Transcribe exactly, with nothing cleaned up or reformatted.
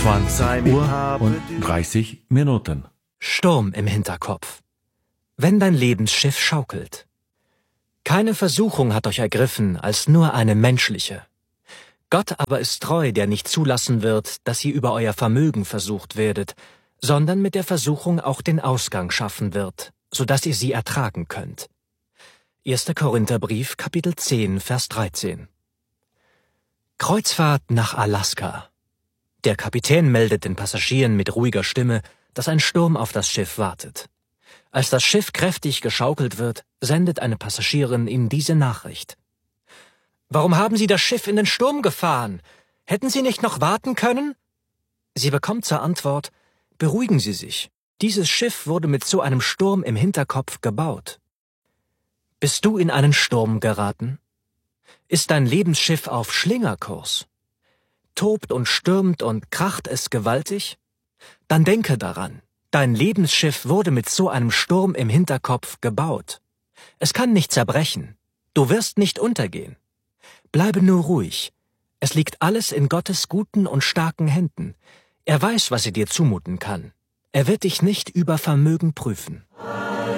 zwanzig Uhr und dreißig Minuten. Sturm im Hinterkopf. Wenn dein Lebensschiff schaukelt. Keine Versuchung hat euch ergriffen als nur eine menschliche. Gott aber ist treu, der nicht zulassen wird, dass ihr über euer Vermögen versucht werdet, sondern mit der Versuchung auch den Ausgang schaffen wird, so dass ihr sie ertragen könnt. erster Korintherbrief, Kapitel zehn, Vers dreizehn. Kreuzfahrt nach Alaska. Der Kapitän meldet den Passagieren mit ruhiger Stimme, dass ein Sturm auf das Schiff wartet. Als das Schiff kräftig geschaukelt wird, sendet eine Passagierin ihm diese Nachricht. »Warum haben Sie das Schiff in den Sturm gefahren? Hätten Sie nicht noch warten können?« Sie bekommt zur Antwort, »Beruhigen Sie sich. Dieses Schiff wurde mit so einem Sturm im Hinterkopf gebaut.« Bist du in einen Sturm geraten? Ist dein Lebensschiff auf Schlingerkurs? Tobt und stürmt und kracht es gewaltig? Dann denke daran, dein Lebensschiff wurde mit so einem Sturm im Hinterkopf gebaut. Es kann nicht zerbrechen. Du wirst nicht untergehen. Bleibe nur ruhig. Es liegt alles in Gottes guten und starken Händen. Er weiß, was er dir zumuten kann. Er wird dich nicht über Vermögen prüfen.